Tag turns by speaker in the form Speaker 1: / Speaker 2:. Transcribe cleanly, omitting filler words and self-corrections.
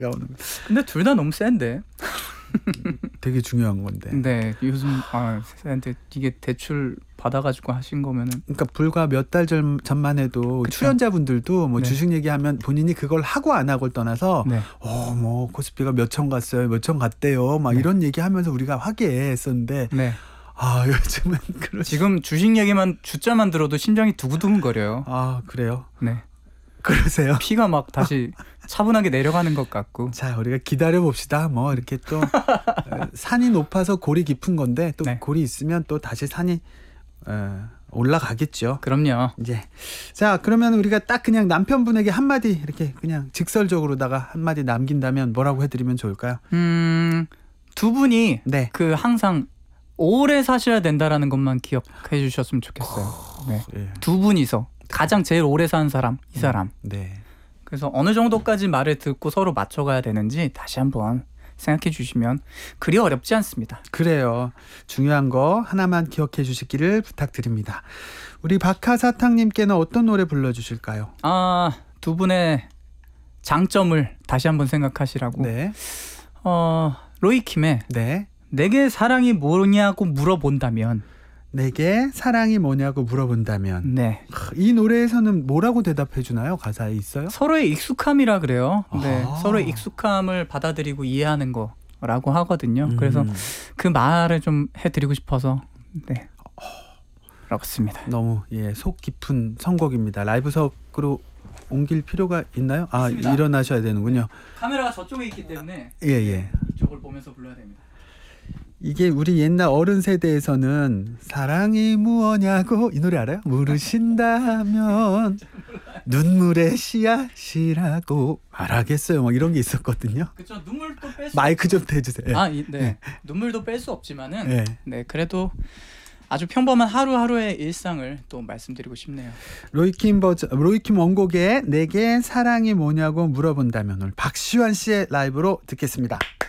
Speaker 1: 오는 거.
Speaker 2: 근데 둘 다 너무 센데.
Speaker 1: 되게 중요한 건데.
Speaker 2: 네, 요즘 센데 이게 대출 받아가지고 하신 거면은.
Speaker 1: 그러니까 불과 몇 달 전만 해도
Speaker 2: 그쵸.
Speaker 1: 출연자분들도 뭐
Speaker 2: 네.
Speaker 1: 주식 얘기하면 본인이 그걸 하고 안 하고를 떠나서
Speaker 2: 네.
Speaker 1: 뭐 코스피가 몇 천 갔어요, 몇 천 갔대요, 막
Speaker 2: 네.
Speaker 1: 이런 얘기하면서 우리가 화기애애했었는데
Speaker 2: 네.
Speaker 1: 요즘은
Speaker 2: 지금 주식 얘기만 주자만 들어도 심장이 두근두근거려요.
Speaker 1: 그래요?
Speaker 2: 네.
Speaker 1: 그러세요?
Speaker 2: 피가 막 다시 차분하게 내려가는 것 같고.
Speaker 1: 자, 우리가 기다려 봅시다. 뭐 이렇게 또 산이 높아서 골이 깊은 건데 또
Speaker 2: 네.
Speaker 1: 골이 있으면 또 다시 산이 올라가겠죠.
Speaker 2: 그럼요.
Speaker 1: 이제 자, 그러면 우리가 딱 그냥 남편분에게 한마디 이렇게 그냥 직설적으로다가 한마디 남긴다면 뭐라고 해드리면 좋을까요?
Speaker 2: 두 분이
Speaker 1: 네.
Speaker 2: 그 항상 오래 사셔야 된다라는 것만 기억해 주셨으면 좋겠어요. 네.
Speaker 1: 예.
Speaker 2: 두 분이서 가장 제일 오래 사는 사람 이 사람.
Speaker 1: 네.
Speaker 2: 그래서 어느 정도까지 말을 듣고 서로 맞춰가야 되는지 다시 한번 생각해 주시면 그리 어렵지 않습니다.
Speaker 1: 그래요. 중요한 거 하나만 기억해 주시기를 부탁드립니다. 우리 박하사탕님께는 어떤 노래 불러주실까요?
Speaker 2: 두 분의 장점을 다시 한번 생각하시라고.
Speaker 1: 네.
Speaker 2: 로이킴의
Speaker 1: 네.
Speaker 2: 내게 사랑이 뭐냐고 물어본다면.
Speaker 1: 내게 사랑이 뭐냐고 물어본다면.
Speaker 2: 네.
Speaker 1: 이 노래에서는 뭐라고 대답해 주나요? 가사에 있어요?
Speaker 2: 서로의 익숙함이라 그래요. 네.
Speaker 1: 아하.
Speaker 2: 서로의 익숙함을 받아들이고 이해하는 거라고 하거든요. 그래서 그 말을 좀 해드리고 싶어서 네. 그렇습니다.
Speaker 1: 너무 속 깊은 선곡입니다. 라이브석으로 옮길 필요가 있나요?
Speaker 2: 있습니다.
Speaker 1: 일어나셔야 되는군요.
Speaker 2: 카메라가 저쪽에 있기 때문에
Speaker 1: 예.
Speaker 2: 이쪽을 보면서 불러야 됩니다.
Speaker 1: 이게 우리 옛날 어른 세대에서는 사랑이 무엇냐고 이 노래 알아요? 물으신다면 눈물의 씨앗이라고 말하겠어요. 막 이런 게 있었거든요.
Speaker 2: 그렇죠. 눈물도 뺄 수.
Speaker 1: 마이크 좀 대주세요.
Speaker 2: 네. 눈물도 뺄 수 없지만은
Speaker 1: 네.
Speaker 2: 네 그래도 아주 평범한 하루하루의 일상을 또 말씀드리고 싶네요.
Speaker 1: 로이킴 원곡의 내게 사랑이 뭐냐고 물어본다면 오늘 박시환 씨의 라이브로 듣겠습니다.